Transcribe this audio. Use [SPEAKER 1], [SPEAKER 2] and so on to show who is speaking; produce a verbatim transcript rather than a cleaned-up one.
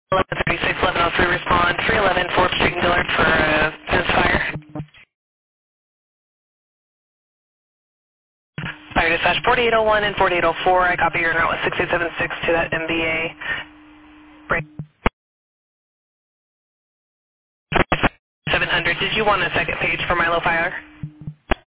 [SPEAKER 1] eleven thirty-six, eleven oh three, respond. three eleven fourth Street and Dillard for uh, fence fire. Fire dispatch forty-eight oh one and forty-eight oh four. I copy your route with six eight seven six to that M B A. Break seven hundred. Did you want a second page for Milo Fire?